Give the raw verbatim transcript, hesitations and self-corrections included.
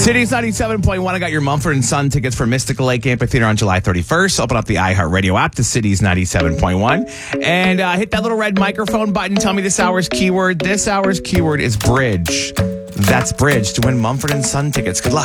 Cities ninety-seven point one. I got your Mumford and Son tickets for Mystical Lake Amphitheater on July thirty-first. Open up the iHeartRadio app to Cities ninety-seven point one and uh, hit that little red microphone button. Tell me this hour's keyword. This hour's keyword is bridge. That's bridge to win Mumford and Son tickets. Good luck.